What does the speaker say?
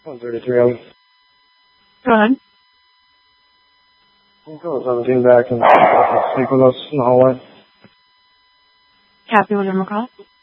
133 out. Go ahead. Go 17 back and sleep with us in the hallway. Kathy, will you call?